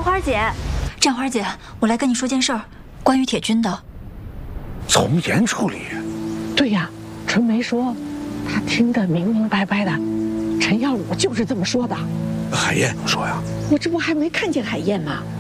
花姐， 战花姐，我来跟你说件事儿，关于铁军的。 从严处理。 对呀，春梅说，她听得明明白白的，陈耀鲁就是这么说的。 海燕怎么说呀？ 我这不还没看见海燕吗？